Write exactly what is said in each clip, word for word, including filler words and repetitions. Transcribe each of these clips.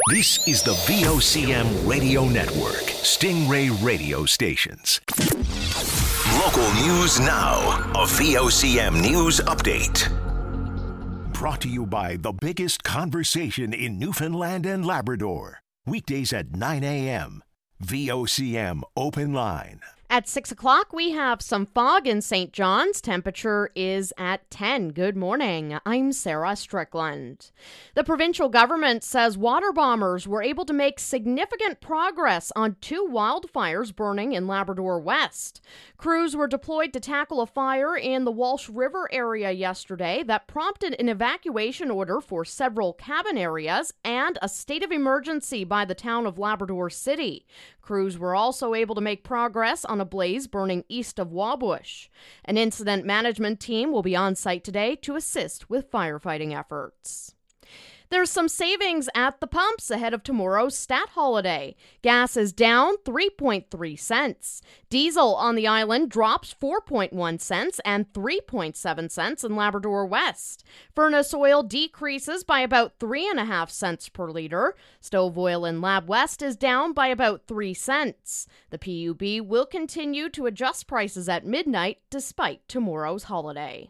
This is the V O C M Radio Network, Stingray Radio Stations. Local news now, a V O C M News Update. Brought to you by the biggest conversation in Newfoundland and Labrador. Weekdays at nine a.m. V O C M Open Line. At six o'clock, we have some fog in Saint John's. Temperature is at ten. Good morning. I'm Sarah Strickland. The provincial government says water bombers were able to make significant progress on two wildfires burning in Labrador West. Crews were deployed to tackle a fire in the Walsh River area yesterday that prompted an evacuation order for several cabin areas and a state of emergency by the town of Labrador City. Crews were also able to make progress on a blaze burning east of Wabush. An incident management team will be on site today to assist with firefighting efforts. There's some savings at the pumps ahead of tomorrow's stat holiday. Gas is down three point three cents. Diesel on the island drops four point one cents and three point seven cents in Labrador West. Furnace oil decreases by about three point five cents per liter. Stove oil in Lab West is down by about three cents. The P U B will continue to adjust prices at midnight despite tomorrow's holiday.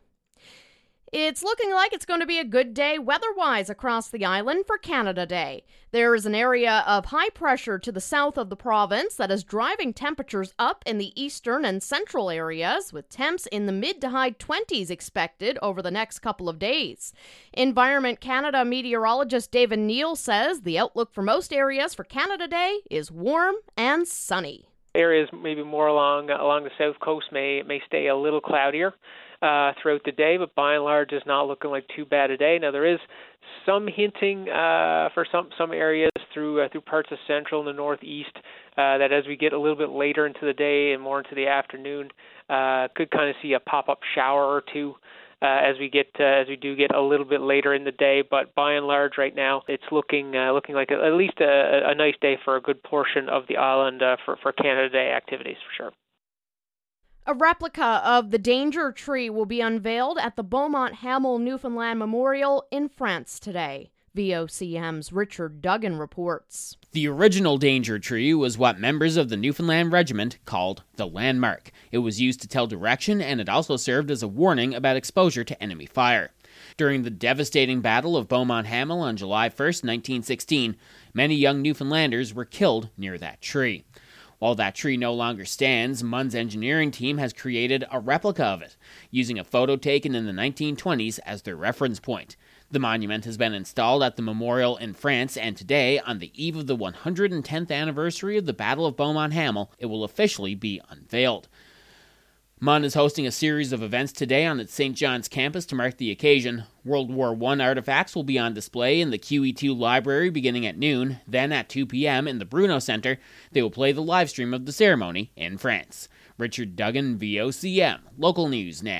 It's looking like it's going to be a good day weather-wise across the island for Canada Day. There is an area of high pressure to the south of the province that is driving temperatures up in the eastern and central areas, with temps in the mid to high twenties expected over the next couple of days. Environment Canada meteorologist David Neal says the outlook for most areas for Canada Day is warm and sunny. Areas maybe more along along the south coast may may stay a little cloudier Uh, throughout the day, but by and large is not looking like too bad a day. Now there is some hinting uh, for some some areas through uh, through parts of central and the northeast uh, that as we get a little bit later into the day and more into the afternoon, uh, could kind of see a pop-up shower or two uh, as we get uh, as we do get a little bit later in the day. But by and large, right now it's looking uh, looking like a, at least a, a nice day for a good portion of the island uh, for for Canada Day activities for sure. A replica of the Danger Tree will be unveiled at the Beaumont Hamel Newfoundland Memorial in France today. V O C M's Richard Duggan reports. The original Danger Tree was what members of the Newfoundland Regiment called the landmark. It was used to tell direction, and it also served as a warning about exposure to enemy fire. During the devastating Battle of Beaumont Hamel on July first, nineteen sixteen, many young Newfoundlanders were killed near that tree. While that tree no longer stands, Munn's engineering team has created a replica of it, using a photo taken in the nineteen twenties as their reference point. The monument has been installed at the memorial in France, and today, on the eve of the one hundred tenth anniversary of the Battle of Beaumont Hamel, it will officially be unveiled. Munn is hosting a series of events today on its Saint John's campus to mark the occasion. World War One artifacts will be on display in the Q E two library beginning at noon. Then at two p.m. in the Bruno Center, they will play the live stream of the ceremony in France. Richard Duggan, V O C M. Local News Now.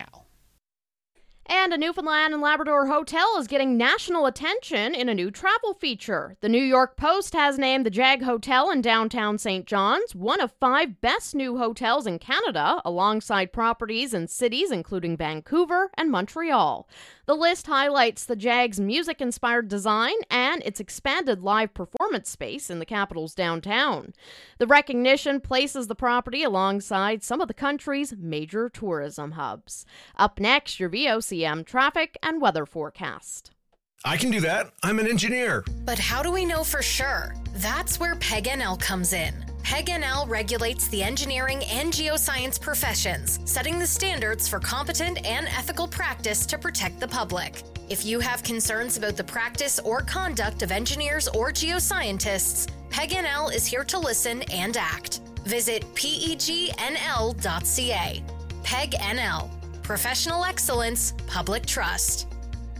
And a Newfoundland and Labrador hotel is getting national attention in a new travel feature. The New York Post has named the Jag Hotel in downtown Saint John's one of five best new hotels in Canada, alongside properties in cities including Vancouver and Montreal. The list highlights the Jag's music-inspired design and its expanded live performance space in the capital's downtown. The recognition places the property alongside some of the country's major tourism hubs. Up next, your V O C M traffic and weather forecast. I can do that. I'm an engineer. But how do we know for sure? That's where P E G N L comes in. P E G N L regulates the engineering and geoscience professions, setting the standards for competent and ethical practice to protect the public. If you have concerns about the practice or conduct of engineers or geoscientists, P E G N L is here to listen and act. Visit P E G N L dot C A. P E G N L. Professional excellence, public trust.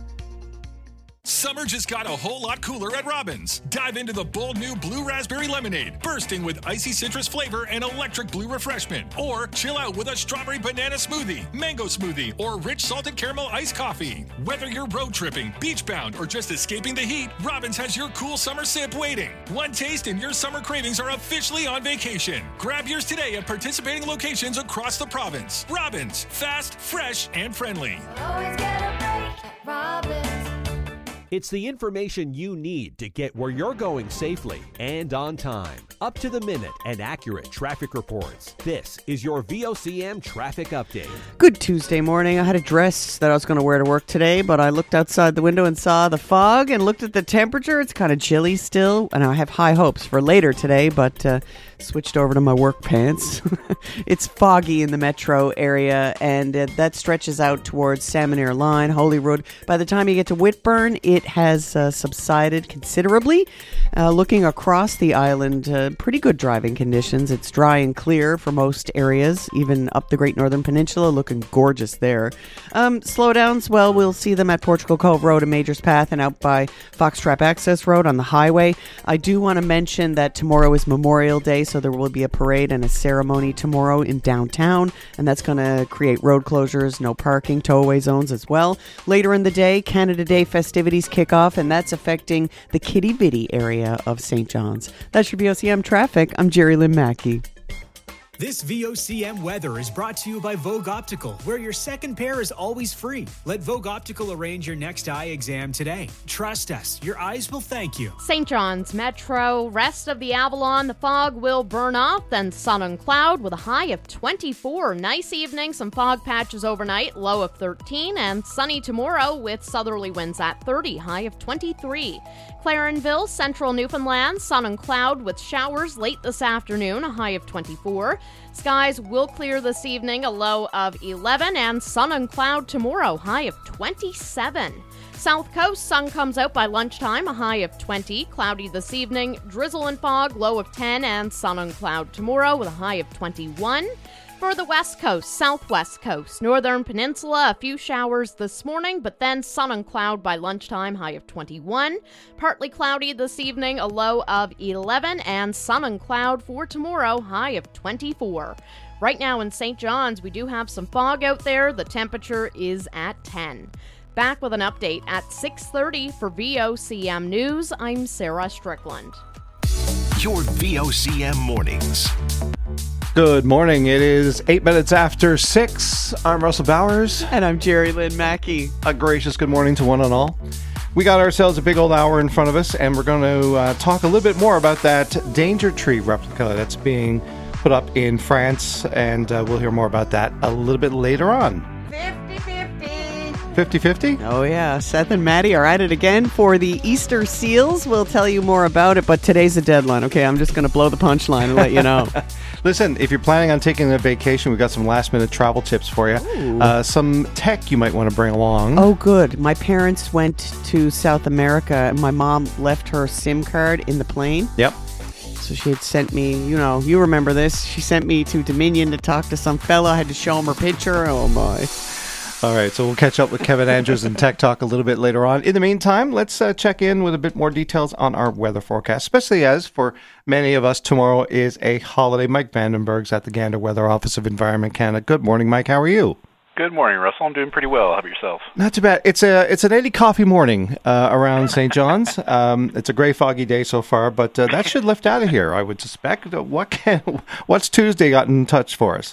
Summer just got a whole lot cooler at Robbins. Dive into the bold new Blue Raspberry Lemonade, bursting with icy citrus flavor and electric blue refreshment. Or chill out with a strawberry banana smoothie, mango smoothie, or rich salted caramel iced coffee. Whether you're road tripping, beach bound, or just escaping the heat, Robbins has your cool summer sip waiting. One taste and your summer cravings are officially on vacation. Grab yours today at participating locations across the province. Robbins, fast, fresh, and friendly. Always get a break at Robbins. It's the information you need to get where you're going safely and on time. Up to the minute and accurate traffic reports. This is your V O C M Traffic Update. Good Tuesday morning. I had a dress that I was going to wear to work today, but I looked outside the window and saw the fog and looked at the temperature. It's kind of chilly still, and I have high hopes for later today, but uh, switched over to my work pants. It's foggy in the metro area, and uh, that stretches out towards Salmon Line, Holyrood. By the time you get to Whitburn, it has uh, subsided considerably. Uh, looking across the island, uh, pretty good driving conditions. It's dry and clear for most areas, even up the Great Northern Peninsula, looking gorgeous there. Um, slowdowns, well, we'll see them at Portugal Cove Road and Majors Path and out by Foxtrap Access Road on the highway. I do want to mention that tomorrow is Memorial Day, so there will be a parade and a ceremony tomorrow in downtown, and that's going to create road closures, no parking, tow-away zones as well. Later in the day, Canada Day festivities kick off, and that's affecting the Kitty Bitty area of Saint John's. That's your V O C M Traffic. I'm Jerry Lynn Mackey. This V O C M weather is brought to you by Vogue Optical, where your second pair is always free. Let Vogue Optical arrange your next eye exam today. Trust us, your eyes will thank you. Saint John's Metro, rest of the Avalon, the fog will burn off, then sun and cloud with a high of twenty-four. Nice evening, some fog patches overnight, low of thirteen, and sunny tomorrow with southerly winds at thirty, high of twenty-three. Clarenville, central Newfoundland, sun and cloud with showers late this afternoon, a high of twenty-four. Skies will clear this evening, a low of eleven, and sun and cloud tomorrow, high of twenty-seven. South Coast, sun comes out by lunchtime, a high of twenty. Cloudy this evening, drizzle and fog, low of ten, and sun and cloud tomorrow with a high of twenty-one. For the West Coast, Southwest Coast, Northern Peninsula, a few showers this morning, but then sun and cloud by lunchtime, high of twenty-one. Partly cloudy this evening, a low of eleven, and sun and cloud for tomorrow, high of twenty-four. Right now in Saint John's, we do have some fog out there. The temperature is at ten. Back with an update at six thirty for V O C M News. I'm Sarah Strickland. Your V O C M mornings. Good morning. It is eight minutes after six. I'm Russell Bowers. And I'm Jerry Lynn Mackey. A gracious good morning to one and all. We got ourselves a big old hour in front of us, and we're going to uh, talk a little bit more about that danger tree replica that's being put up in France, and uh, we'll hear more about that a little bit later on. fifty-fifty. fifty-fifty? Oh, yeah. Seth and Maddie are at it again for the Easter seals. We'll tell you more about it, but today's the deadline. Okay, I'm just going to blow the punchline and let you know. Listen, if you're planning on taking a vacation, we've got some last-minute travel tips for you. Uh, some tech you might want to bring along. Oh, good. My parents went to South America, and my mom left her SIM card in the plane. Yep. So she had sent me, you know, you remember this. She sent me to Dominion to talk to some fella. I had to show him her picture. Oh, my. All right, so we'll catch up with Kevin Andrews and Tech Talk a little bit later on. In the meantime, let's uh, check in with a bit more details on our weather forecast, especially as for many of us, tomorrow is a holiday. Mike Vandenberg's at the Gander Weather Office of Environment Canada. Good morning, Mike. How are you? Good morning, Russell. I'm doing pretty well. How about yourself? Not too bad. It's a it's an Eddie coffee morning uh, around Saint John's. Um, it's a gray, foggy day so far, but uh, that should lift out of here, I would suspect. What can, what's Tuesday got in touch for us?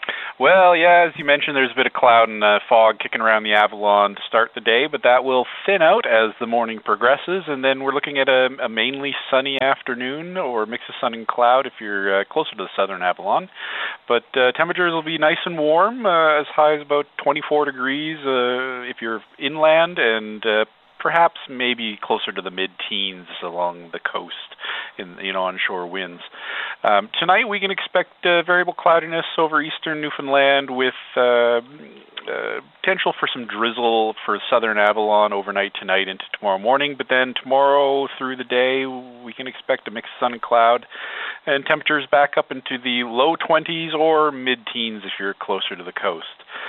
Well, yeah, as you mentioned, there's a bit of cloud and uh, fog kicking around the Avalon to start the day, but that will thin out as the morning progresses, and then we're looking at a, a mainly sunny afternoon or a mix of sun and cloud if you're uh, closer to the southern Avalon. But uh, temperatures will be nice and warm, uh, as high as about twenty-four degrees uh, if you're inland, and uh, perhaps maybe closer to the mid-teens along the coast in, you know, onshore winds. Um, tonight we can expect uh, variable cloudiness over eastern Newfoundland with uh, uh, potential for some drizzle for southern Avalon overnight tonight into tomorrow morning, but then tomorrow through the day we can expect a mix of sun and cloud and temperatures back up into the low twenties or mid-teens if you're closer to the coast.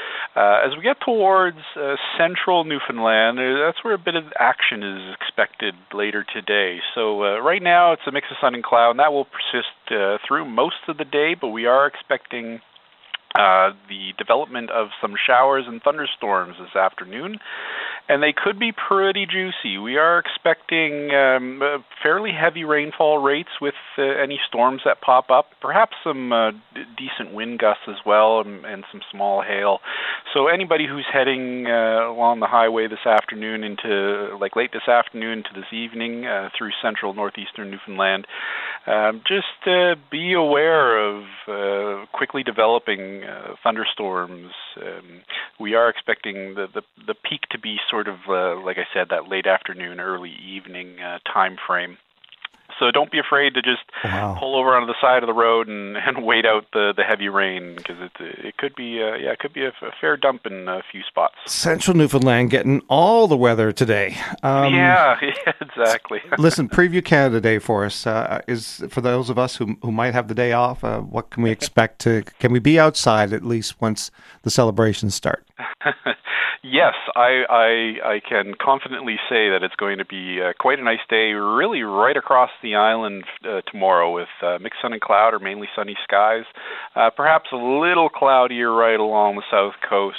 Uh, as we get towards uh, central Newfoundland, uh, that's where a bit of action is expected later today. So uh, right now it's a mix of sun and cloud, and that will persist uh, through most of the day, but we are expecting uh, the development of some showers and thunderstorms this afternoon. and they could be pretty juicy. We are expecting um, uh, fairly heavy rainfall rates with uh, any storms that pop up, perhaps some uh, d- decent wind gusts as well, and, and some small hail. So anybody who's heading uh, along the highway this afternoon into, like late this afternoon to this evening uh, through central northeastern Newfoundland, um, just uh, be aware of uh, quickly developing uh, thunderstorms. Um, we are expecting the, the, the peak to be sort of, uh, like I said, that late afternoon, early evening uh, time frame. So don't be afraid to just wow. pull over onto the side of the road and, and wait out the, the heavy rain, because it it could be uh, yeah it could be a, a fair dump in a few spots. Central Newfoundland getting all the weather today. Um, yeah, yeah, exactly. Listen, Preview Canada Day for us uh, is for those of us who who might have the day off. Uh, what can we expect to? Can we be outside at least once the celebrations start? Yes, I, I I can confidently say that it's going to be uh, quite a nice day, really right across the island uh, tomorrow, with uh, mixed sun and cloud or mainly sunny skies. Uh, perhaps a little cloudier right along the south coast,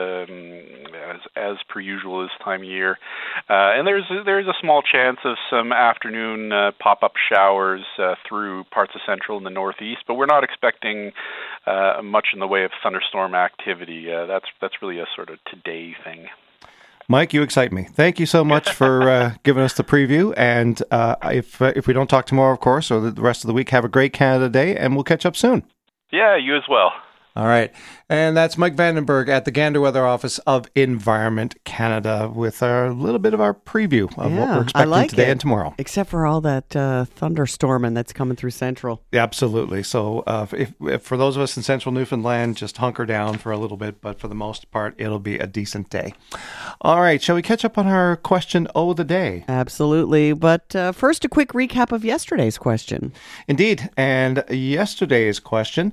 um, as as per usual this time of year. Uh, and there's there's a small chance of some afternoon uh, pop-up showers uh, through parts of central and the northeast, but we're not expecting uh, much in the way of thunderstorm activity. Uh, that's that's really a sort of today thing. Mike, you excite me. Thank you so much for uh, giving us the preview. And uh, if uh, if we don't talk tomorrow, of course, or the rest of the week, have a great Canada Day, and we'll catch up soon. Yeah, you as well. All right. And that's Mike Vandenberg at the Gander Weather Office of Environment Canada with a little bit of our preview of yeah, what we're expecting like today it. and tomorrow. Except for all that uh, thunderstorming that's coming through Central. Yeah, absolutely. So uh, if, if for those of us in Central Newfoundland, just hunker down for a little bit, but for the most part, it'll be a decent day. All right. Shall we catch up on our question of the day? Absolutely. But uh, first, a quick recap of yesterday's question. Indeed. And yesterday's question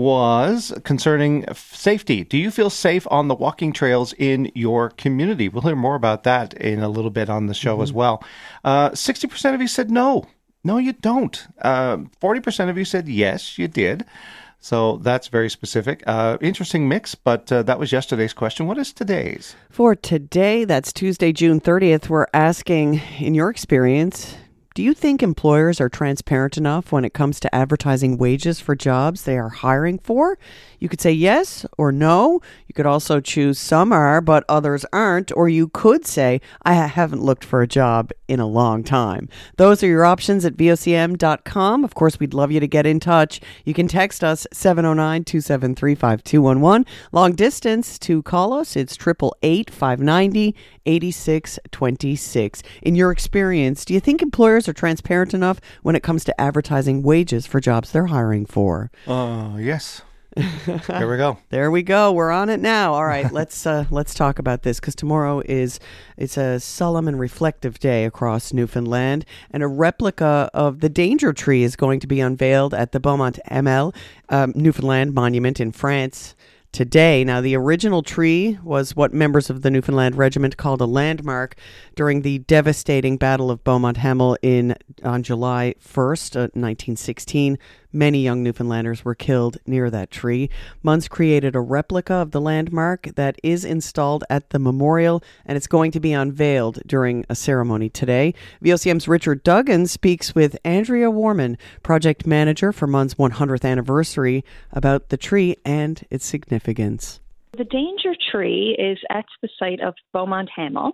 was concerning safety. Do you feel safe on the walking trails in your community? We'll hear more about that in a little bit on the show mm-hmm. as well. Uh, sixty percent of you said no. No, you don't. Uh, forty percent of you said yes, you did. So that's very specific. Uh, interesting mix, but uh, that was yesterday's question. What is today's? For today, that's Tuesday, June thirtieth, we're asking, in your experience, do you think employers are transparent enough when it comes to advertising wages for jobs they are hiring for? You could say yes or no. You could also choose some are, but others aren't. Or you could say, I haven't looked for a job in a long time. Those are your options at V O C M dot com. Of course, we'd love you to get in touch. You can text us seven oh nine, two seven three, five two one one. Long distance to call us, it's eight eight eight, five nine zero, eight six two six. In your experience, do you think employers are transparent enough when it comes to advertising wages for jobs they're hiring for? Oh, uh, yes. Here we go. There we go. We're on it now. All right, let's uh, let's talk about this, because tomorrow is it's a solemn and reflective day across Newfoundland, and a replica of the Danger Tree is going to be unveiled at the Beaumont Hamel um, Newfoundland Monument in France today. Now, the original tree was what members of the Newfoundland Regiment called a landmark during the devastating Battle of Beaumont Hamel in on July first, uh, nineteen sixteen. Many young Newfoundlanders were killed near that tree. Munns created a replica of the landmark that is installed at the memorial, and it's going to be unveiled during a ceremony today. V O C M's Richard Duggan speaks with Andrea Warman, project manager for Munns' one hundredth anniversary, about the tree and its significance. The Danger Tree is at the site of Beaumont Hamel,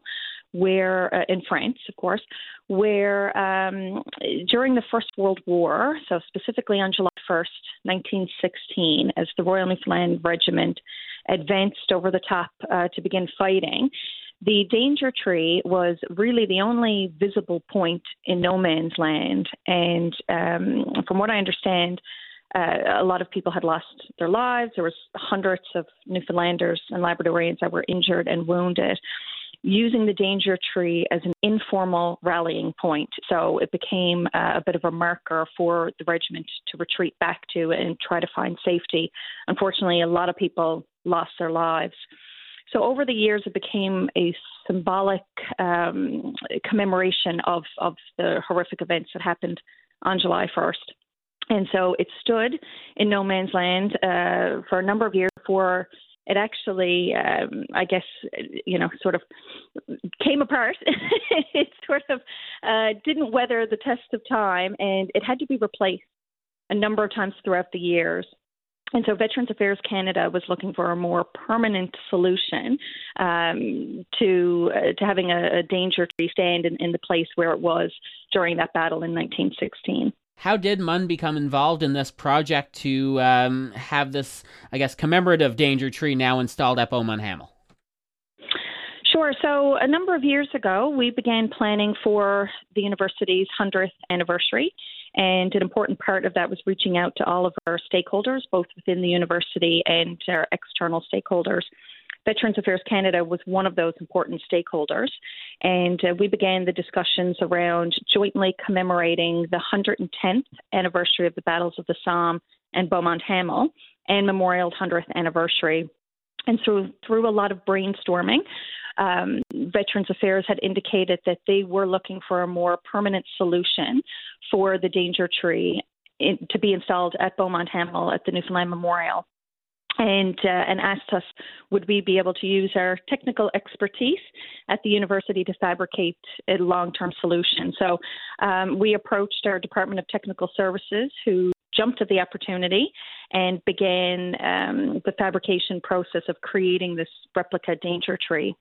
where uh, in France, of course, where um, during the First World War, so specifically on July first, nineteen sixteen, as the Royal Newfoundland Regiment advanced over the top uh, to begin fighting, the Danger Tree was really the only visible point in no man's land. And um, from what I understand, Uh, a lot of people had lost their lives. There was hundreds of Newfoundlanders and Labradorians that were injured and wounded, using the Danger Tree as an informal rallying point. So it became uh, a bit of a marker for the regiment to retreat back to and try to find safety. Unfortunately, a lot of people lost their lives. So over the years, it became a symbolic um, commemoration of, of the horrific events that happened on July first. And so it stood in no man's land uh, for a number of years before it actually, um, I guess, you know, sort of came apart. It sort of uh, didn't weather the test of time, and it had to be replaced a number of times throughout the years. And so Veterans Affairs Canada was looking for a more permanent solution um, to uh, to having a, a danger tree stand in, in the place where it was during that battle in nineteen sixteen. How did M U N become involved in this project to um, have this, I guess, commemorative danger tree now installed at Beaumont Hamel? Sure. So a number of years ago, we began planning for the university's hundredth anniversary. And an important part of that was reaching out to all of our stakeholders, both within the university and our external stakeholders. Veterans Affairs Canada was one of those important stakeholders, and uh, we began the discussions around jointly commemorating the one hundred tenth anniversary of the battles of the Somme and Beaumont Hamel and Memorial's hundredth anniversary. And so through a lot of brainstorming, um, Veterans Affairs had indicated that they were looking for a more permanent solution for the danger tree in, to be installed at Beaumont Hamel at the Newfoundland Memorial. And uh, and asked us, would we be able to use our technical expertise at the university to fabricate a long-term solution? So um, we approached our Department of Technical Services, who jumped at the opportunity and began um, the fabrication process of creating this replica danger tree.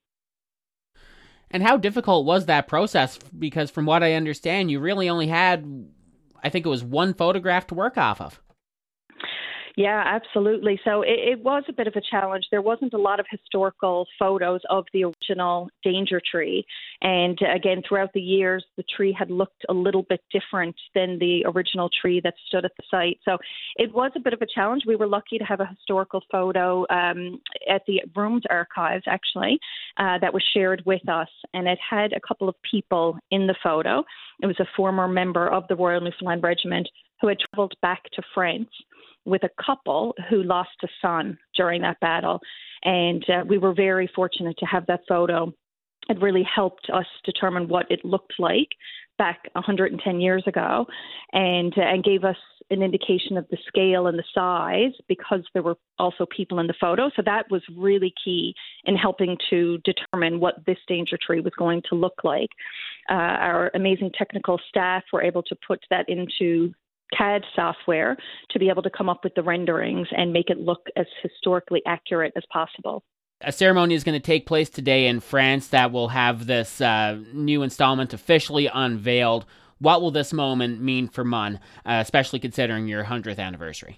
And how difficult was that process? Because from what I understand, you really only had, I think it was one photograph to work off of. Yeah, absolutely. So it, it was a bit of a challenge. There wasn't a lot of historical photos of the original danger tree. And again, throughout the years, the tree had looked a little bit different than the original tree that stood at the site. So it was a bit of a challenge. We were lucky to have a historical photo um, at the Rooms Archives, actually, uh, that was shared with us. And it had a couple of people in the photo. It was a former member of the Royal Newfoundland Regiment who had traveled back to France with a couple who lost a son during that battle. And uh, we were very fortunate to have that photo. It really helped us determine what it looked like back one hundred ten years ago, and, uh, and gave us an indication of the scale and the size because there were also people in the photo. So that was really key in helping to determine what this danger tree was going to look like. Uh, our amazing technical staff were able to put that into C A D software to be able to come up with the renderings and make it look as historically accurate as possible. A ceremony is going to take place today in France that will have this uh, new installment officially unveiled. What will this moment mean for M U N, uh, especially considering your hundredth anniversary?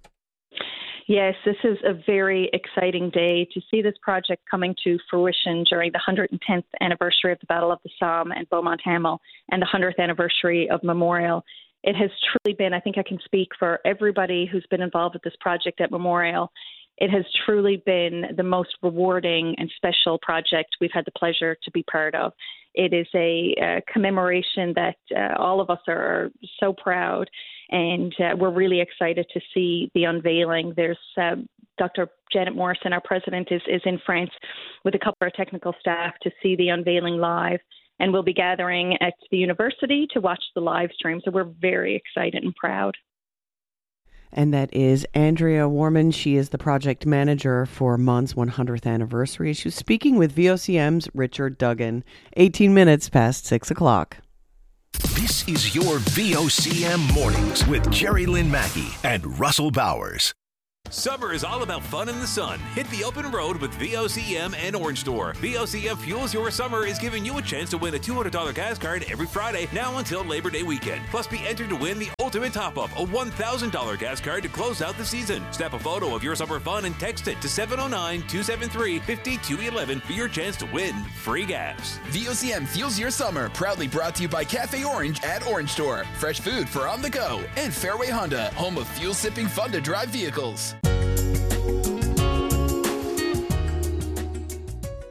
Yes, this is a very exciting day to see this project coming to fruition during the one hundred tenth anniversary of the Battle of the Somme and Beaumont Hamel and the hundredth anniversary of Memorial. It has truly been, I think I can speak for everybody who's been involved with this project at Memorial, it has truly been the most rewarding and special project we've had the pleasure to be part of. It is a uh, commemoration that uh, all of us are so proud, and uh, we're really excited to see the unveiling. There's uh, Doctor Janet Morrison, our president, is, is in France with a couple of our technical staff to see the unveiling live. And we'll be gathering at the university to watch the live stream. So we're very excited and proud. And that is Andrea Warman. She is the project manager for M U N's one hundredth anniversary. She was speaking with V O C M's Richard Duggan. eighteen minutes past six o'clock. This is your V O C M Mornings with Jerry Lynn Mackey and Russell Bowers. Summer is all about fun in the sun. Hit the open road with V O C M and Orange Store. V O C M Fuels Your Summer is giving you a chance to win a two hundred dollars gas card every Friday now until Labor Day weekend. Plus, be entered to win the ultimate top-up, a one thousand dollars gas card to close out the season. Snap a photo of your summer fun and text it to seven oh nine, two seven three, five two one one for your chance to win free gas. V O C M Fuels Your Summer, proudly brought to you by Cafe Orange at Orange Store. Fresh food for on the go. And Fairway Honda, home of fuel-sipping, fun-to-drive vehicles. I'm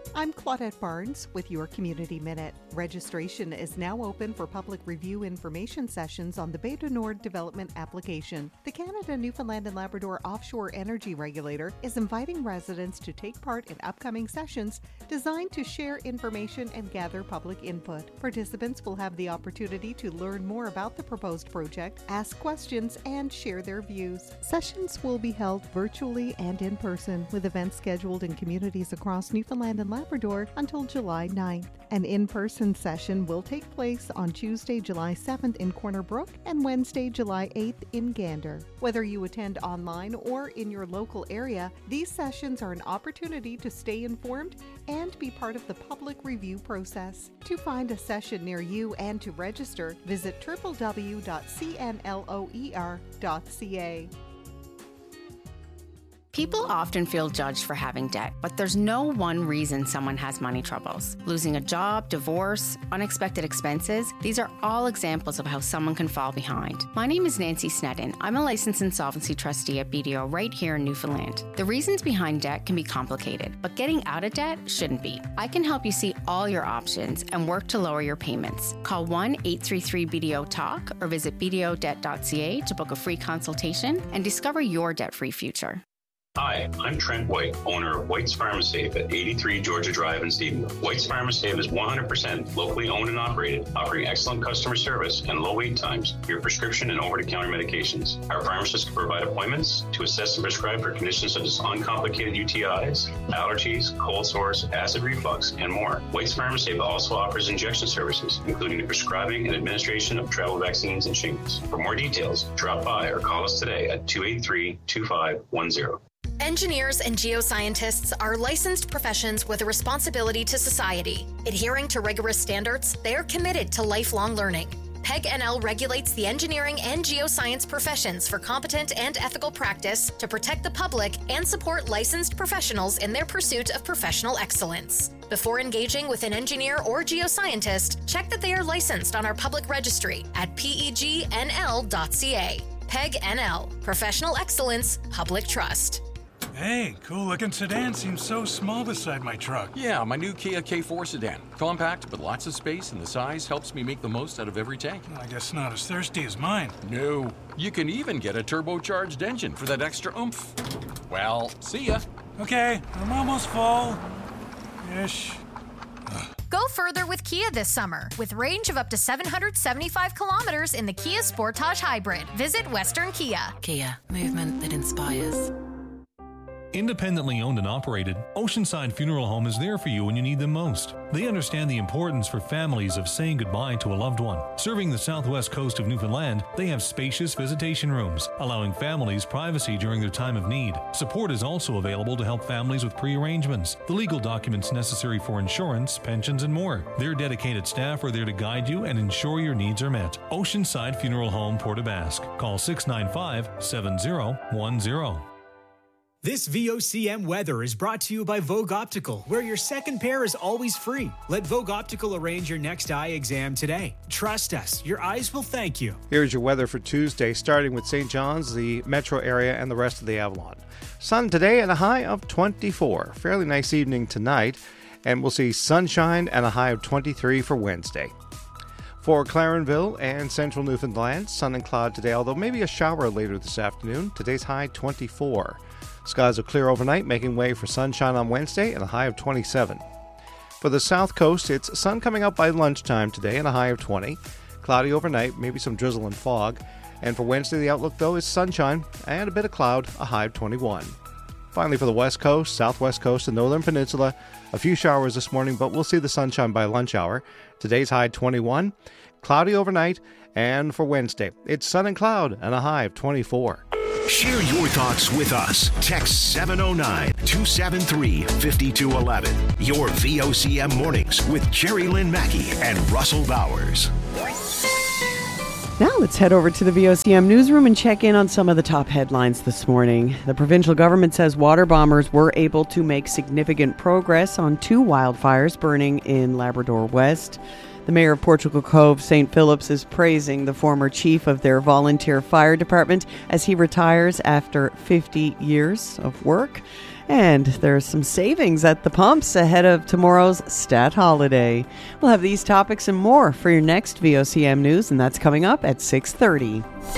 Claudette Barnes with your Community Minute. Registration is now open for public review information sessions on the Bay du Nord development application. The Canada, Newfoundland and Labrador Offshore Energy Regulator is inviting residents to take part in upcoming sessions designed to share information and gather public input. Participants will have the opportunity to learn more about the proposed project, ask questions, and share their views. Sessions will be held virtually and in person, with events scheduled in communities across Newfoundland and Labrador until July ninth. An in-person session will take place on Tuesday, July seventh in Corner Brook and Wednesday, July eighth in Gander. Whether you attend online or in your local area, these sessions are an opportunity to stay informed and be part of the public review process. To find a session near you and to register, visit w w w dot c n loer dot c a. People often feel judged for having debt, but there's no one reason someone has money troubles. Losing a job, divorce, unexpected expenses, these are all examples of how someone can fall behind. My name is Nancy Sneddon. I'm a licensed insolvency trustee at B D O right here in Newfoundland. The reasons behind debt can be complicated, but getting out of debt shouldn't be. I can help you see all your options and work to lower your payments. Call one eight three three B D O talk or visit b d o debt dot c a to book a free consultation and discover your debt-free future. Hi, I'm Trent White, owner of White's Pharmasafe at eighty-three Georgia Drive in Stephenville. White's Pharmasafe is one hundred percent locally owned and operated, offering excellent customer service and low wait times for your prescription and over-the-counter medications. Our pharmacists can provide appointments to assess and prescribe for conditions such as uncomplicated U T Is, allergies, cold sores, acid reflux, and more. White's Pharmasafe also offers injection services, including the prescribing and administration of travel vaccines and shingles. For more details, drop by or call us today at two eight three, two five one zero. Engineers and geoscientists are licensed professions with a responsibility to society. Adhering to rigorous standards, they are committed to lifelong learning. PEG N L regulates the engineering and geoscience professions for competent and ethical practice to protect the public and support licensed professionals in their pursuit of professional excellence. Before engaging with an engineer or geoscientist, check that they are licensed on our public registry at p e g n l dot c a. PEG N L, Professional Excellence, Public Trust. Hey, cool-looking sedan seems so small beside my truck. Yeah, my new Kia K four sedan. Compact, but lots of space, and the size helps me make the most out of every tank. I guess not as thirsty as mine. No. You can even get a turbocharged engine for that extra oomph. Well, see ya. Okay, I'm almost full. Ish. Go further with Kia this summer. With range of up to seven hundred seventy-five kilometers in the Kia Sportage Hybrid. Visit Western Kia. Kia, movement that inspires. Independently owned and operated, Oceanside Funeral Home is there for you when you need them most. They understand the importance for families of saying goodbye to a loved one. Serving the southwest coast of Newfoundland, they have spacious visitation rooms, allowing families privacy during their time of need. Support is also available to help families with pre-arrangements, the legal documents necessary for insurance, pensions, and more. Their dedicated staff are there to guide you and ensure your needs are met. Oceanside Funeral Home, Port aux Basques. Call six nine five, seven zero one zero. This V O C M weather is brought to you by Vogue Optical, where your second pair is always free. Let Vogue Optical arrange your next eye exam today. Trust us, your eyes will thank you. Here's your weather for Tuesday, starting with Saint John's, the metro area, and the rest of the Avalon. Sun today and a high of twenty-four. Fairly nice evening tonight, and we'll see sunshine and a high of twenty-three for Wednesday. For Clarenville and central Newfoundland, sun and cloud today, although maybe a shower later this afternoon. Today's high twenty-four. Skies will clear overnight, making way for sunshine on Wednesday and a high of twenty-seven. For the south coast, it's sun coming out by lunchtime today and a high of twenty. Cloudy overnight, maybe some drizzle and fog. And for Wednesday, the outlook, though, is sunshine and a bit of cloud, a high of twenty-one. Finally, for the west coast, southwest coast, and northern peninsula, a few showers this morning, but we'll see the sunshine by lunch hour. Today's high twenty-one, cloudy overnight, and for Wednesday, it's sun and cloud and a high of twenty-four. Share your thoughts with us. Text seven oh nine, two seven three, five two one one. Your V O C M Mornings with Jerry Lynn Mackey and Russell Bowers. Now let's head over to the V O C M newsroom and check in on some of the top headlines this morning. The provincial government says water bombers were able to make significant progress on two wildfires burning in Labrador West. The mayor of Portugal Cove, Saint Phillips, is praising the former chief of their volunteer fire department as he retires after fifty years of work. And there's some savings at the pumps ahead of tomorrow's Stat Holiday. We'll have these topics and more for your next V O C M News, and that's coming up at six thirty.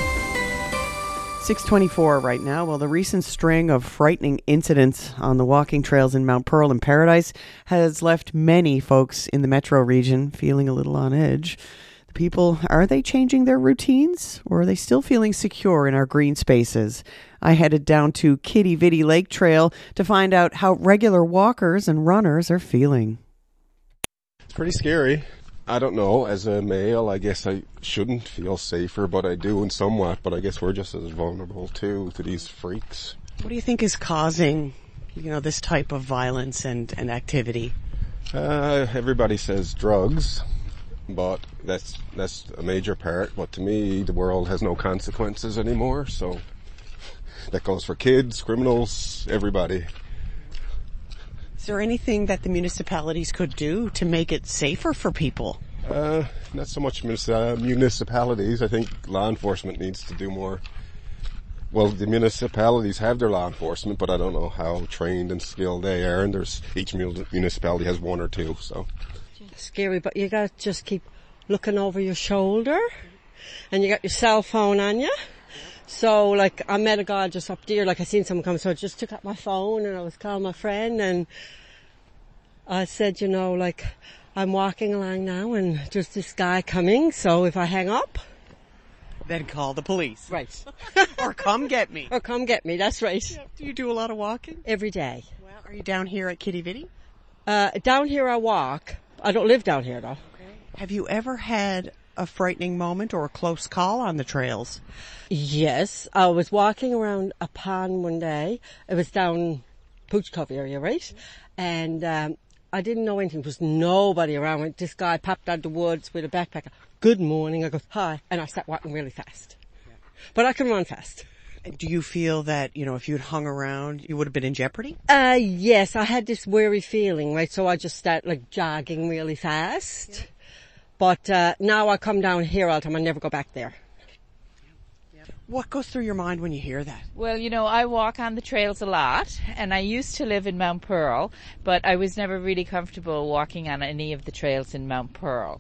six twenty-four right now. Well, the recent string of frightening incidents on the walking trails in Mount Pearl and Paradise has left many folks in the metro region feeling a little on edge. The people, are they changing their routines, or are they still feeling secure in our green spaces? I headed down to Kitty Vitty Lake Trail to find out how regular walkers and runners are feeling. It's pretty scary. I don't know, as a male, I guess I shouldn't feel safer, but I do in somewhat, but I guess we're just as vulnerable too to these freaks. What do you think is causing, you know, this type of violence and, and activity? Uh, everybody says drugs, but that's, that's a major part, but to me, the world has no consequences anymore, so that goes for kids, criminals, everybody. Is there anything that the municipalities could do to make it safer for people? Uh, not so much uh, municipalities. I think law enforcement needs to do more. Well, the municipalities have their law enforcement, but I don't know how trained and skilled they are, and there's each municipality has one or two, so. Scary, but you gotta just keep looking over your shoulder, and you got your cell phone on you. So, like, I met a guy just up there, like, I seen someone come, so I just took out my phone and I was calling my friend, and I said, you know, like, I'm walking along now and there's this guy coming, so if I hang up, then call the police. Right. Or come get me. Or come get me, that's right. Yeah. Do you do a lot of walking? Every day. Well, are you down here at Kitty Vitty? Uh, down here I walk. I don't live down here, though. Okay. Have you ever had a frightening moment or a close call on the trails? Yes, I was walking around a pond one day. It was down Pooch Cove area, right? And um, I didn't know anything. There was nobody around. This guy popped out of the woods with a backpack. Good morning. I go, hi. And I started walking really fast. But I can run fast. Do you feel that, you know, if you'd hung around, you would have been in jeopardy? Uh, yes, I had this weary feeling, right? So I just started, like, jogging really fast. Yeah. But uh, now I come down here all the time. I never go back there. What goes through your mind when you hear that? Well, you know, I walk on the trails a lot, and I used to live in Mount Pearl, but I was never really comfortable walking on any of the trails in Mount Pearl.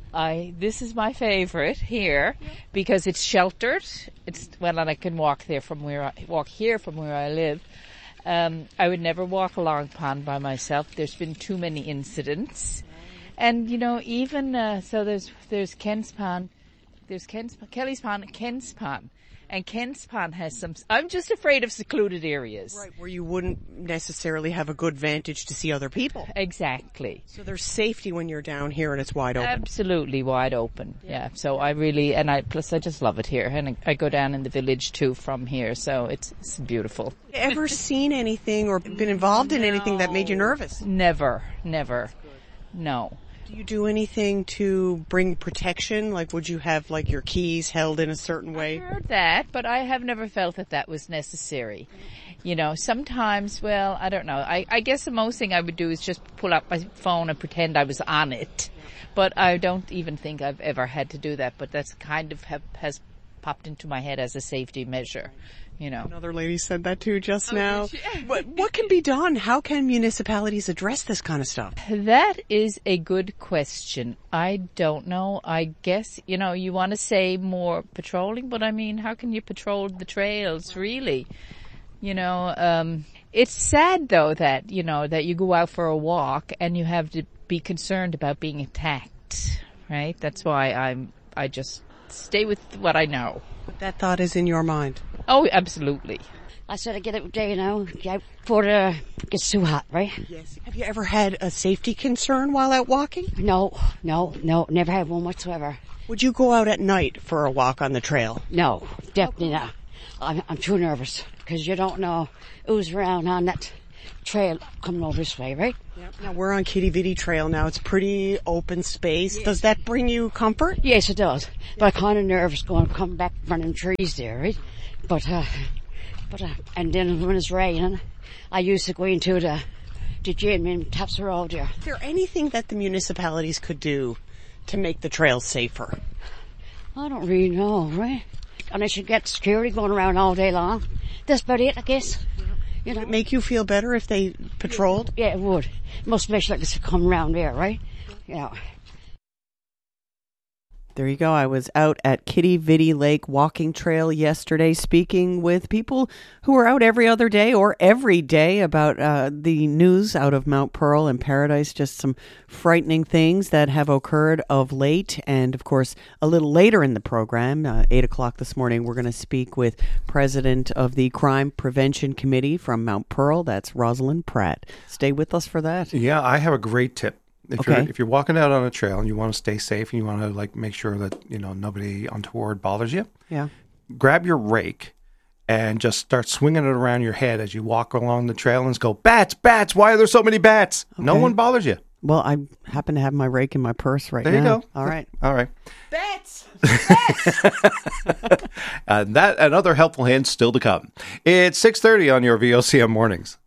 I this is my favorite here because it's sheltered. It's well, and I can walk there from where I walk here from where I live. Um, I would never walk along pond by myself. There's been too many incidents, and you know, even uh, so, there's there's Ken's Pond, there's Ken's Kelly's Pond, Ken's Pond. And Ken's Pond has some, I'm just afraid of secluded areas. Right, where you wouldn't necessarily have a good vantage to see other people. Exactly. So there's safety when you're down here and it's wide open. Absolutely wide open, yeah. yeah. So I really, and I, plus I just love it here. And I, I go down in the village too from here, so it's, it's beautiful. Ever seen anything or been involved in no. anything that made you nervous? Never, never. No. Do you do anything to bring protection? Like, would you have, like, your keys held in a certain way? I heard that, but I have never felt that that was necessary. You know, sometimes, well, I don't know. I, I guess the most thing I would do is just pull up my phone and pretend I was on it. But I don't even think I've ever had to do that. But that's kind of have, has popped into my head as a safety measure. You know. Another lady said that too just oh, now. What, what can be done? How can municipalities address this kind of stuff? That is a good question. I don't know. I guess, you know, you want to say more patrolling, but I mean, how can you patrol the trails, really? You know, um, it's sad though that, you know, that you go out for a walk and you have to be concerned about being attacked, right? That's why I'm, I just stay with what I know. But that thought is in your mind. Oh, absolutely. I said I get out there, you know, get out before it gets too hot, right? Yes. Have you ever had a safety concern while out walking? No, no, no, never had one whatsoever. Would you go out at night for a walk on the trail? No, definitely not. I'm, I'm too nervous because you don't know who's around on that trail coming over this way, right? Yep. Now we're on Kitty Vitty Trail now. It's pretty open space. Yes. Does that bring you comfort? Yes, it does. Yes. But I'm kind of nervous going coming back from them trees there, right? But uh, but uh, and then when it's raining, I used to go into the the gym in Taps Road there. Is there anything that the municipalities could do to make the trails safer? I don't really know, right? Unless you get security going around all day long. That's about it, I guess. You know, Would it make you feel better if they patrolled? Yeah, it would. Most especially like this come around there, right? Yeah. There you go. I was out at Kitty Vitty Lake Walking Trail yesterday speaking with people who are out every other day or every day about uh, the news out of Mount Pearl and Paradise. Just some frightening things that have occurred of late. And, of course, a little later in the program, uh, eight o'clock this morning, we're going to speak with President of the Crime Prevention Committee from Mount Pearl. That's Rosalind Pratt. Stay with us for that. Yeah, I have a great tip. If Okay. you're if you're walking out on a trail and you want to stay safe and you want to like make sure that you know nobody untoward bothers you, Yeah. grab your rake and just start swinging it around your head as you walk along the trail and just go, bats, bats, why are there so many bats? No Okay. one bothers you. Well, I happen to have my rake in my purse right There you now. go. All right. All right. Bats! And that and other helpful hints still to come. It's six thirty on your V O C M mornings.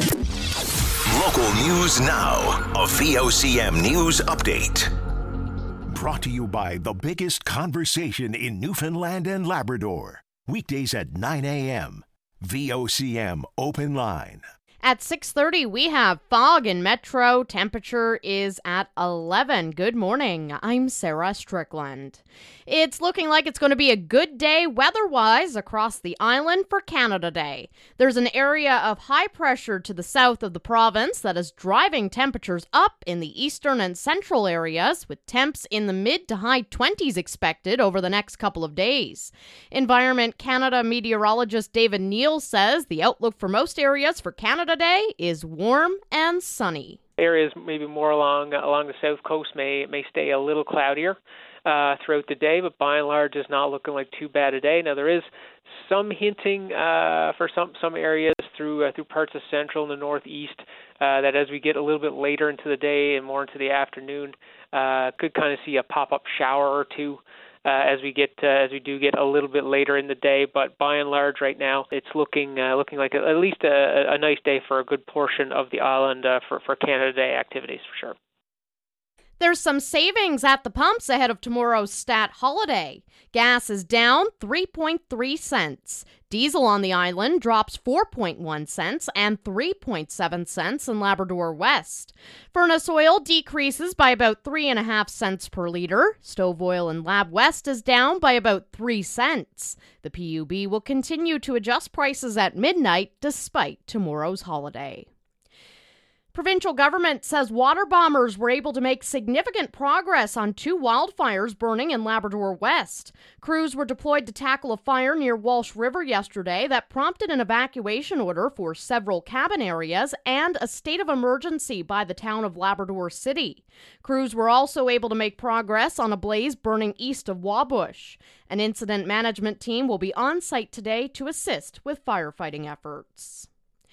Local news now. A V O C M news update. Brought to you by the biggest conversation in Newfoundland and Labrador. Weekdays at nine a.m. V O C M Open Line. At six thirty, we have fog in Metro. Temperature is at eleven. Good morning. I'm Sarah Strickland. It's looking like it's going to be a good day weather-wise across the island for Canada Day. There's an area of high pressure to the south of the province that is driving temperatures up in the eastern and central areas, with temps in the mid to high twenties expected over the next couple of days. Environment Canada meteorologist David Neal says the outlook for most areas for Canada Day is warm and sunny. Areas maybe more along along the south coast may may stay a little cloudier uh, throughout the day, but by and large, it's not looking like too bad a day. Now there is some hinting uh, for some some areas through uh, through parts of central and the northeast uh, that as we get a little bit later into the day and more into the afternoon, uh, could kind of see a pop-up shower or two. Uh, as we get uh, as we do get a little bit later in the day, but by and large, right now it's looking uh, looking like a, at least a, a nice day for a good portion of the island uh, for for Canada Day activities for sure. There's some savings at the pumps ahead of tomorrow's stat holiday. Gas is down three point three cents. Diesel on the island drops four point one cents and three point seven cents in Labrador West. Furnace oil decreases by about three point five cents per litre. Stove oil in Lab West is down by about three cents. The P U B will continue to adjust prices at midnight despite tomorrow's holiday. Provincial government says water bombers were able to make significant progress on two wildfires burning in Labrador West. Crews were deployed to tackle a fire near Walsh River yesterday that prompted an evacuation order for several cabin areas and a state of emergency by the town of Labrador City. Crews were also able to make progress on a blaze burning east of Wabush. An incident management team will be on site today to assist with firefighting efforts.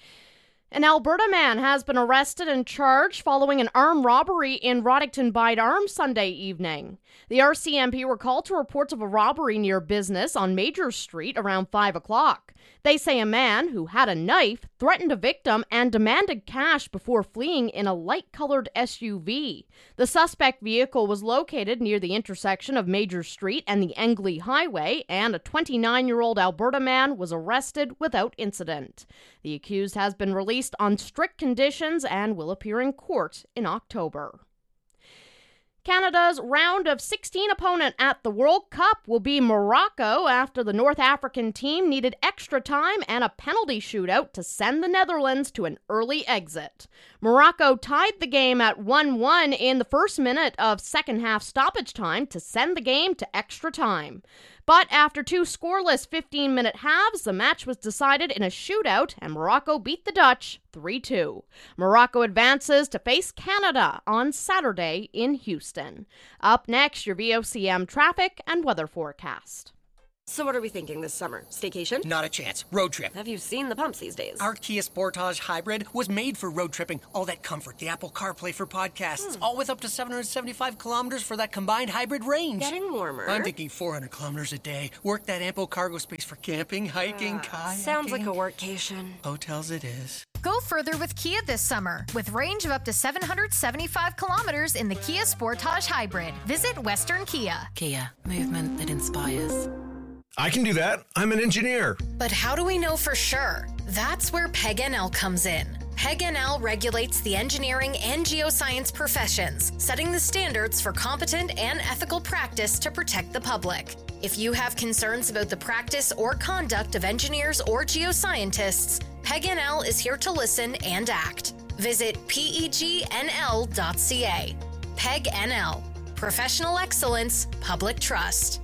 An Alberta man has been arrested and charged following an armed robbery in Roddickton Bide Arms Sunday evening. The R C M P were called to reports of a robbery near business on Major Street around five o'clock. They say a man who had a knife threatened a victim and demanded cash before fleeing in a light-colored S U V. The suspect vehicle was located near the intersection of Major Street and the Engley Highway, and a twenty-nine-year-old Alberta man was arrested without incident. The accused has been released on strict conditions and will appear in court in October. Canada's round of sixteen opponent at the World Cup will be Morocco after the North African team needed extra time and a penalty shootout to send the Netherlands to an early exit. Morocco tied the game at one one in the first minute of second half stoppage time to send the game to extra time. But after two scoreless fifteen-minute halves, the match was decided in a shootout, and Morocco beat the Dutch three two. Morocco advances to face Canada on Saturday in Houston. Up next, your V O C M traffic and weather forecast. So what are we thinking this summer? Staycation? Not a chance. Road trip. Have you seen the pumps these days? Our Kia Sportage Hybrid was made for road tripping. All that comfort, the Apple CarPlay for podcasts, hmm. all with up to seven hundred seventy-five kilometers for that combined hybrid range. Getting warmer. I'm thinking four hundred kilometers a day. Work that ample cargo space for camping, hiking, uh, kayaking. Sounds like a workcation. Hotels it is. Go further with Kia this summer with range of up to seven hundred seventy-five kilometers in the Kia Sportage Hybrid. Visit Western Kia. Kia, movement that inspires. I can do that. I'm an engineer. But how do we know for sure? That's where Peg N L comes in. Peg N L regulates the engineering and geoscience professions, setting the standards for competent and ethical practice to protect the public. If you have concerns about the practice or conduct of engineers or geoscientists, Peg N L is here to listen and act. Visit pegnl dot c a. Peg N L. Professional excellence, public trust.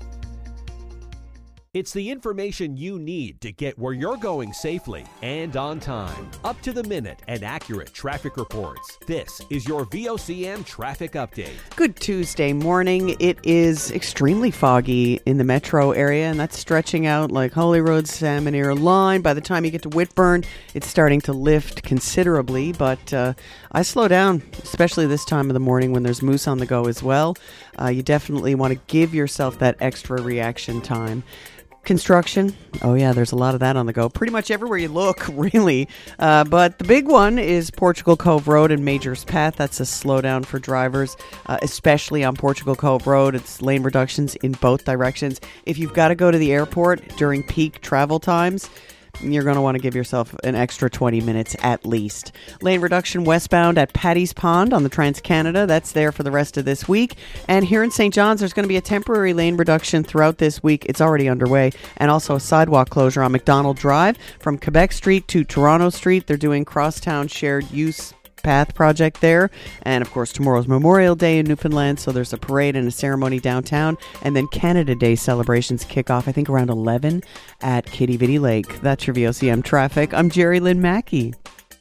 It's the information you need to get where you're going safely and on time. Up to the minute and accurate traffic reports. This is your V O C M Traffic Update. Good Tuesday morning. It is extremely foggy in the metro area, and that's stretching out like Holyrood, Salmon Ear Line. By the time you get to Whitburn, it's starting to lift considerably, but uh, I slow down, especially this time of the morning when there's moose on the go as well. Uh, you definitely want to give yourself that extra reaction time. Construction. Oh, yeah, there's a lot of that on the go. Pretty much everywhere you look, really. Uh, but the big one is Portugal Cove Road and Majors Path. That's a slowdown for drivers, uh, especially on Portugal Cove Road. It's lane reductions in both directions. If you've got to go to the airport during peak travel times, you're going to want to give yourself an extra twenty minutes at least. Lane reduction westbound at Paddy's Pond on the Trans-Canada. That's there for the rest of this week. And here in Saint John's, there's going to be a temporary lane reduction throughout this week. It's already underway. And also a sidewalk closure on McDonald Drive from Quebec Street to Toronto Street. They're doing crosstown shared use path project there. And of course, tomorrow's Memorial Day in Newfoundland, so there's a parade and a ceremony downtown. And then Canada Day celebrations kick off, I think, around eleven at Kitty Vitty Lake. That's your V O C M traffic. I'm Jerry Lynn Mackey.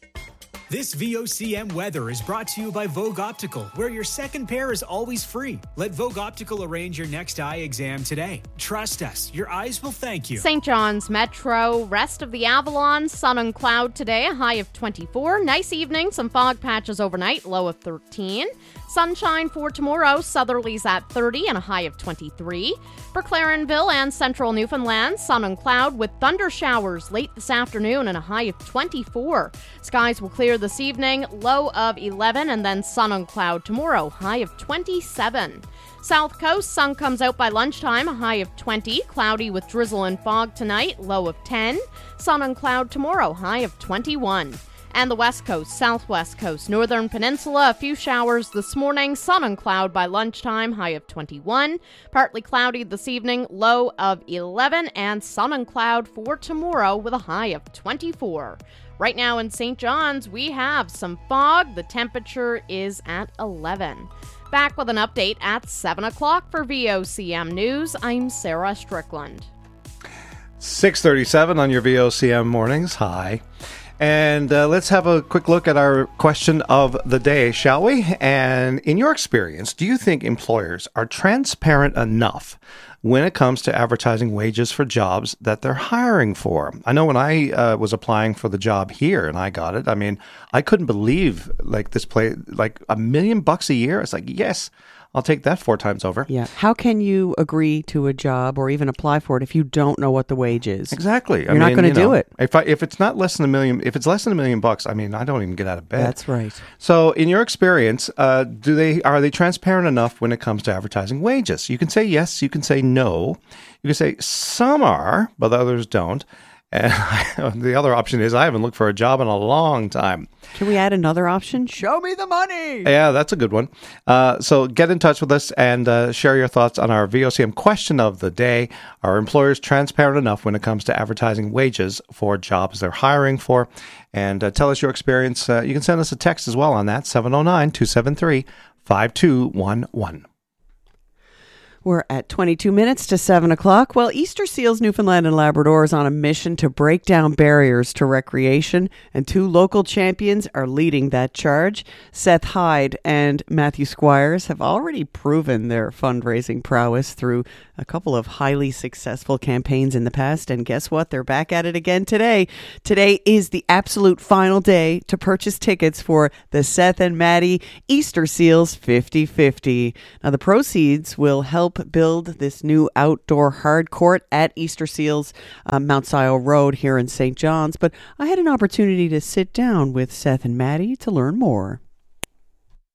This V O C M weather is brought to you by Vogue Optical, where your second pair is always free. Let Vogue Optical arrange your next eye exam today. Trust us, your eyes will thank you. Saint John's Metro, rest of the Avalon, sun and cloud today, a high of twenty-four. Nice evening, some fog patches overnight, low of thirteen. Sunshine for tomorrow, southerlies at thirty and a high of twenty-three. For Clarenville and central Newfoundland, sun and cloud with thunder showers late this afternoon and a high of twenty-four. Skies will clear this evening, low of eleven, and then sun and cloud tomorrow, high of twenty-seven. South Coast, sun comes out by lunchtime, a high of twenty. Cloudy with drizzle and fog tonight, low of ten. Sun and cloud tomorrow, high of twenty-one. And the West Coast, Southwest Coast, Northern Peninsula, a few showers this morning, sun and cloud by lunchtime, high of twenty-one. Partly cloudy this evening, low of eleven, and sun and cloud for tomorrow with a high of twenty-four. Right now in Saint John's, we have some fog. The temperature is at eleven. Back with an update at seven o'clock for V O C M News. I'm Sarah Strickland. six thirty-seven on your V O C M mornings. Hi. And uh, let's have a quick look at our question of the day, shall we? And in your experience, do you think employers are transparent enough when it comes to advertising wages for jobs that they're hiring for? I know when I uh, was applying for the job here and I got it, I mean, I couldn't believe like this play, like a million bucks a year. It's like, yes, I'll take that four times over. Yeah. How can you agree to a job or even apply for it if you don't know what the wage is? Exactly. You're I not mean, going to you do know, it. If I, if it's not less than a million, if it's less than a million bucks, I mean, I don't even get out of bed. That's right. So, in your experience, uh, do they are they transparent enough when it comes to advertising wages? You can say yes. You can say no. You can say some are, but others don't. And the other option is I haven't looked for a job in a long time. Can we add another option? Show me the money. Yeah, that's a good one. Uh, so get in touch with us and uh, share your thoughts on our V O C M question of the day. Are employers transparent enough when it comes to advertising wages for jobs they're hiring for? And uh, tell us your experience. Uh, you can send us a text as well on that, seven oh nine, two seven three, five two one one. We're at twenty-two minutes to seven o'clock. Well, Easter Seals Newfoundland and Labrador is on a mission to break down barriers to recreation, and two local champions are leading that charge. Seth Hyde and Matthew Squires have already proven their fundraising prowess through a couple of highly successful campaigns in the past, and guess what? They're back at it again today. Today is the absolute final day to purchase tickets for the Seth and Maddie Easter Seals fifty fifty. Now, the proceeds will help build this new outdoor hard court at Easter Seals, uh, Mount Sion Road here in Saint John's. But I had an opportunity to sit down with Seth and Maddie to learn more.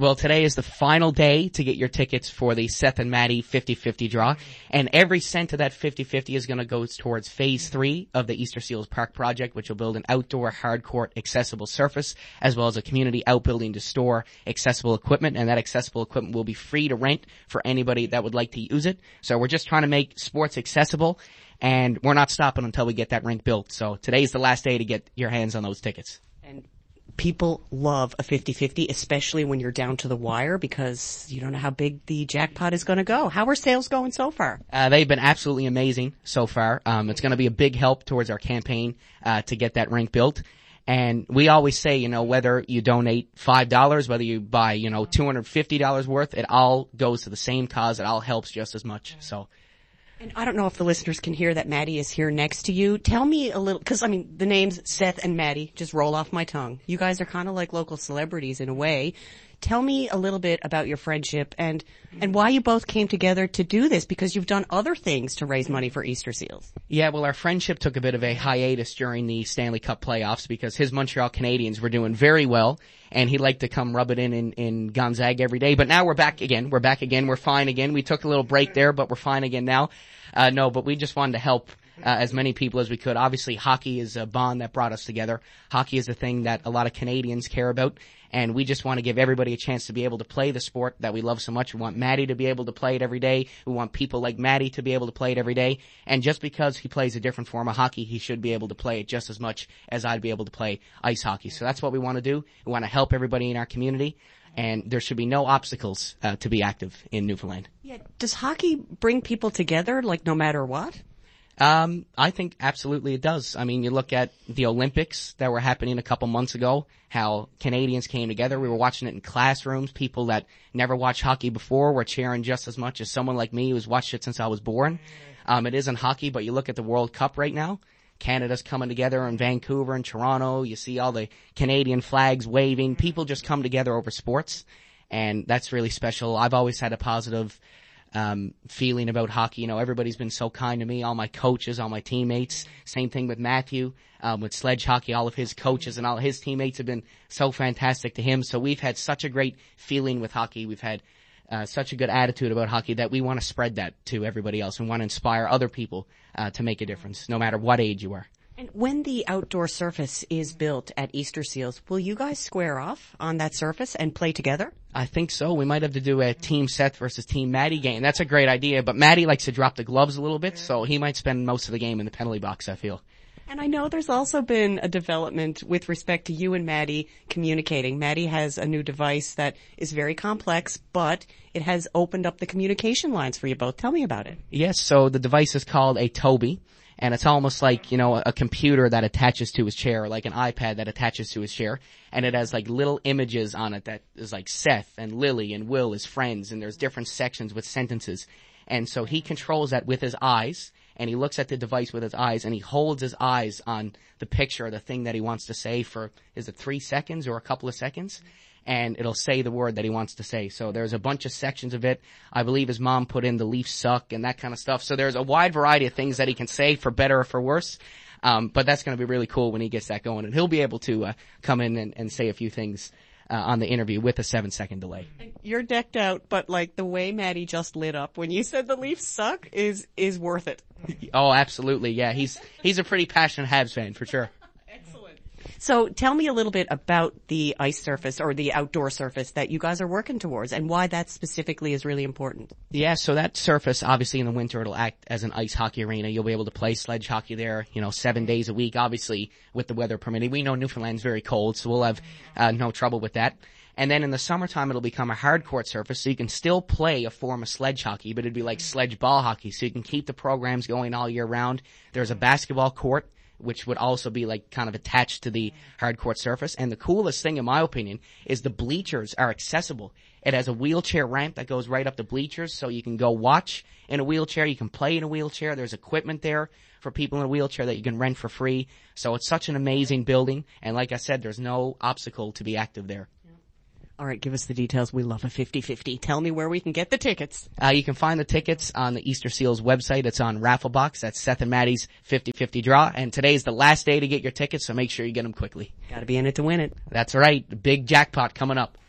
Well, today is the final day to get your tickets for the Seth and Maddie fifty-fifty draw, and every cent of that fifty-fifty is going to go towards phase three of the Easter Seals Park project, which will build an outdoor hardcourt accessible surface, as well as a community outbuilding to store accessible equipment, and that accessible equipment will be free to rent for anybody that would like to use it. So we're just trying to make sports accessible, and we're not stopping until we get that rink built. So today's the last day to get your hands on those tickets. And people love a fifty-fifty, especially when you're down to the wire, because you don't know how big the jackpot is going to go. How are sales going so far? Uh, they've been absolutely amazing so far. Um, it's going to be a big help towards our campaign uh, to get that rink built. And we always say, you know, whether you donate five dollars, whether you buy, you know, two hundred fifty dollars worth, it all goes to the same cause. It all helps just as much. So. And I don't know if the listeners can hear that Maddie is here next to you. Tell me a little, because I mean, the names Seth and Maddie just roll off my tongue. You guys are kind of like local celebrities in a way. Tell me a little bit about your friendship and, and why you both came together to do this, because you've done other things to raise money for Easter Seals. Yeah, well, our friendship took a bit of a hiatus during the Stanley Cup playoffs because his Montreal Canadiens were doing very well, and he'd like to come rub it in, in in Gonzaga every day. But now we're back again. We're back again. We're fine again. We took a little break there, but we're fine again now. Uh, no, but we just wanted to help uh, as many people as we could. Obviously, hockey is a bond that brought us together. Hockey is a thing that a lot of Canadians care about, and we just want to give everybody a chance to be able to play the sport that we love so much. We want Maddie to be able to play it every day. We want people like Maddie to be able to play it every day. And just because he plays a different form of hockey, he should be able to play it just as much as I'd be able to play ice hockey. So that's what we want to do. We want to help everybody in our community. And there should be no obstacles uh, to be active in Newfoundland. Yeah. Does hockey bring people together, like, no matter what? Um, I think absolutely it does. I mean, you look at the Olympics that were happening a couple months ago, how Canadians came together. We were watching it in classrooms. People that never watched hockey before were cheering just as much as someone like me who's watched it since I was born. Um, it isn't hockey, but you look at the World Cup right now. Canada's coming together in Vancouver and Toronto. You see all the Canadian flags waving. People just come together over sports, and that's really special. I've always had a positive um feeling about hockey. You know, everybody's been so kind to me, all my coaches, all my teammates. Same thing with Matthew, um, with sledge hockey. All of his coaches and all his teammates have been so fantastic to him. So we've had such a great feeling with hockey. We've had Uh, such a good attitude about hockey that we want to spread that to everybody else and want to inspire other people uh, to make a difference, no matter what age you are. And when the outdoor surface is built at Easter Seals, will you guys square off on that surface and play together? I think so. We might have to do a Team Seth versus Team Maddie game. That's a great idea, but Maddie likes to drop the gloves a little bit, so he might spend most of the game in the penalty box, I feel. And I know there's also been a development with respect to you and Maddie communicating. Maddie has a new device that is very complex, but it has opened up the communication lines for you both. Tell me about it. Yes, so the device is called a Toby, and it's almost like, you know, a computer that attaches to his chair, like an iPad that attaches to his chair, and it has like little images on it that is like Seth and Lily and Will as friends, and there's different sections with sentences. And so he controls that with his eyes, and he looks at the device with his eyes, and he holds his eyes on the picture, the thing that he wants to say for, is it three seconds or a couple of seconds? And it'll say the word that he wants to say. So there's a bunch of sections of it. I believe his mom put in the Leafs suck and that kind of stuff. So there's a wide variety of things that he can say for better or for worse. Um, but that's going to be really cool when he gets that going. And he'll be able to uh, come in and, and say a few things Uh, on the interview with a seven second delay. You're decked out, but like the way Maddie just lit up when you said the Leafs suck is, is worth it. Oh, absolutely. Yeah. He's, he's a pretty passionate Habs fan for sure. Excellent. So tell me a little bit about the ice surface or the outdoor surface that you guys are working towards and why that specifically is really important. Yeah. So that surface, obviously in the winter, it'll act as an ice hockey arena. You'll be able to play sledge hockey there, you know, seven days a week, obviously with the weather permitting. We know Newfoundland's very cold, so we'll have uh, no trouble with that. And then in the summertime, it'll become a hard court surface, so you can still play a form of sledge hockey, but it'd be like sledge ball hockey, so you can keep the programs going all year round. There's a basketball court, which would also be like kind of attached to the hard court surface. And the coolest thing, in my opinion, is the bleachers are accessible. It has a wheelchair ramp that goes right up the bleachers, so you can go watch in a wheelchair, you can play in a wheelchair. There's equipment there for people in a wheelchair that you can rent for free. So it's such an amazing building, and like I said, there's no obstacle to be active there. All right, give us the details. We love a fifty-fifty. Tell me where we can get the tickets. Uh, you can find the tickets on the Easter Seals website. It's on Rafflebox. That's Seth and Maddie's fifty-fifty draw. And today's the last day to get your tickets, so make sure you get them quickly. Got to be in it to win it. That's right. The big jackpot coming up.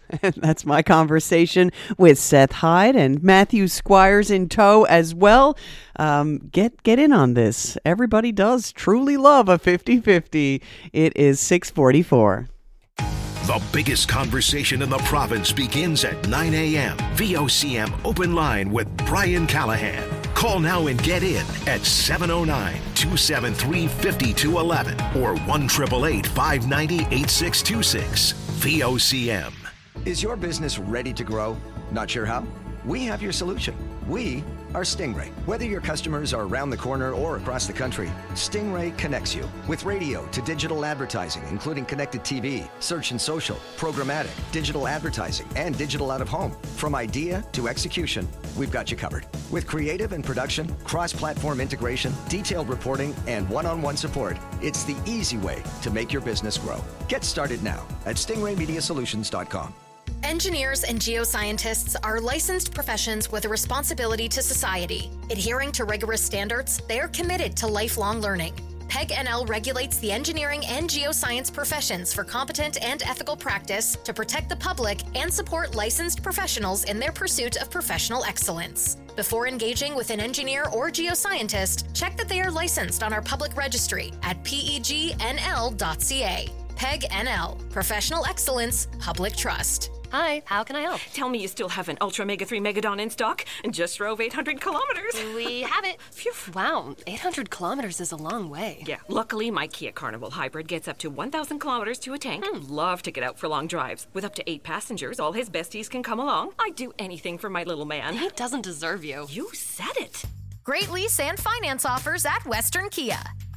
And that's my conversation with Seth Hyde and Matthew Squires in tow as well. Um, get get in on this. Everybody does truly love a fifty-fifty. It is six forty-four. The biggest conversation in the province begins at nine a.m. V O C M Open Line with Brian Callahan. Call now and get in at seven oh nine, two seven three, five two one one or one eight eight eight, five nine zero, eight six two six. V O C M. Is your business ready to grow? Not sure how? We have your solution. We are Stingray. Whether your customers are around the corner or across the country, Stingray connects you with radio to digital advertising, including connected T V, search and social, programmatic, digital advertising, and digital out of home. From idea to execution, we've got you covered. With creative and production, cross-platform integration, detailed reporting, and one-on-one support, it's the easy way to make your business grow. Get started now at stingray media solutions dot com. Engineers and geoscientists are licensed professions with a responsibility to society. Adhering to rigorous standards, they are committed to lifelong learning. PEG N L regulates the engineering and geoscience professions for competent and ethical practice to protect the public and support licensed professionals in their pursuit of professional excellence. Before engaging with an engineer or geoscientist, check that they are licensed on our public registry at P E G N L dot C A. PEG N L, Professional Excellence, Public Trust. Hi, how can I help? Tell me you still have an Ultra Mega three Megadon in stock and just drove eight hundred kilometers. We have it. Phew. Wow, eight hundred kilometers is a long way. Yeah, luckily my Kia Carnival Hybrid gets up to one thousand kilometers to a tank. Hmm. Love to get out for long drives. With up to eight passengers, all his besties can come along. I'd do anything for my little man. He doesn't deserve you. You said it. Great lease and finance offers at Western Kia.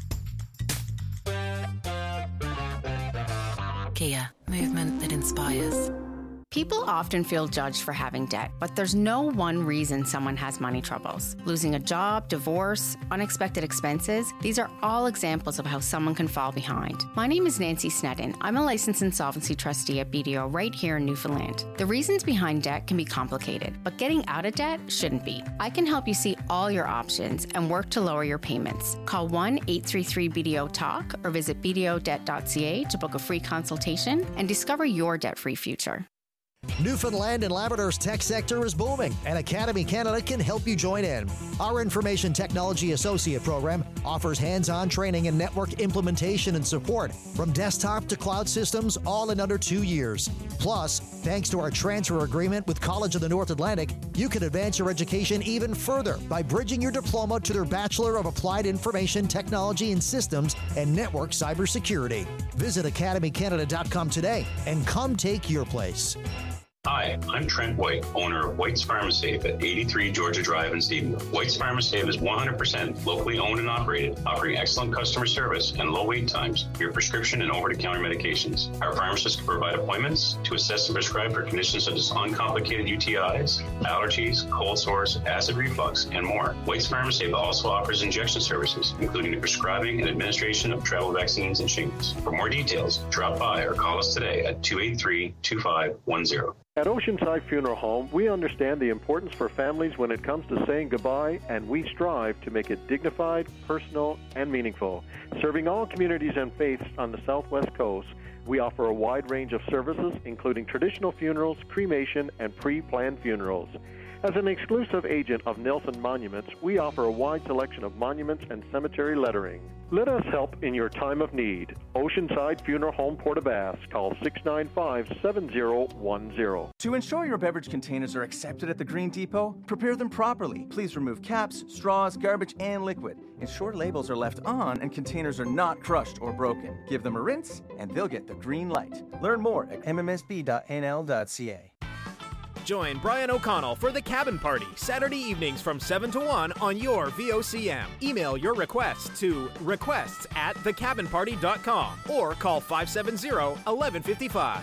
Kia, movement that inspires. People often feel judged for having debt, but there's no one reason someone has money troubles. Losing a job, divorce, unexpected expenses, these are all examples of how someone can fall behind. My name is Nancy Sneddon. I'm a licensed insolvency trustee at B D O right here in Newfoundland. The reasons behind debt can be complicated, but getting out of debt shouldn't be. I can help you see all your options and work to lower your payments. Call one eight three three B D O talk or visit b d o debt dot c a to book a free consultation and discover your debt-free future. Newfoundland and Labrador's tech sector is booming, and Academy Canada can help you join in. Our Information Technology Associate program offers hands-on training in network implementation and support, from desktop to cloud systems, all in under two years. Plus, thanks to our transfer agreement with College of the North Atlantic, you can advance your education even further by bridging your diploma to their Bachelor of Applied Information Technology and Systems and Network Cybersecurity. Visit academy canada dot com today and come take your place. Hi, I'm Trent White, owner of White's Pharmasafe at eighty-three Georgia Drive in Stephenville. White's Pharmasafe is one hundred percent locally owned and operated, offering excellent customer service and low wait times for your prescription and over-the-counter medications. Our pharmacists can provide appointments to assess and prescribe for conditions such as uncomplicated U T Is, allergies, cold sores, acid reflux, and more. White's Pharmasafe also offers injection services, including the prescribing and administration of travel vaccines and shingles. For more details, drop by or call us today at two eight three, two five one zero. At Oceanside Funeral Home, we understand the importance for families when it comes to saying goodbye, and we strive to make it dignified, personal, and meaningful. Serving all communities and faiths on the Southwest Coast, we offer a wide range of services, including traditional funerals, cremation, and pre-planned funerals. As an exclusive agent of Nelson Monuments, we offer a wide selection of monuments and cemetery lettering. Let us help in your time of need. Oceanside Funeral Home, Port aux Basques. Call six nine five, seven zero one zero. To ensure your beverage containers are accepted at the Green Depot, prepare them properly. Please remove caps, straws, garbage, and liquid. Ensure labels are left on and containers are not crushed or broken. Give them a rinse, and they'll get the green light. Learn more at m m s b dot n l dot c a. Join Brian O'Connell for The Cabin Party, Saturday evenings from seven to one on your V O C M. Email your requests to requests at the cabin party dot com or call five seven zero, one one five five.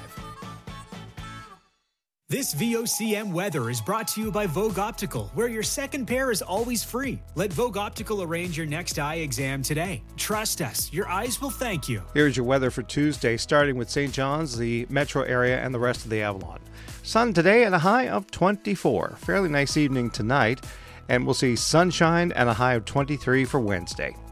This V O C M weather is brought to you by Vogue Optical, where your second pair is always free. Let Vogue Optical arrange your next eye exam today. Trust us, your eyes will thank you. Here's your weather for Tuesday, starting with Saint John's, the metro area, and the rest of the Avalon. Sun today and a high of twenty-four. Fairly nice evening tonight, and we'll see sunshine and a high of twenty-three for Wednesday.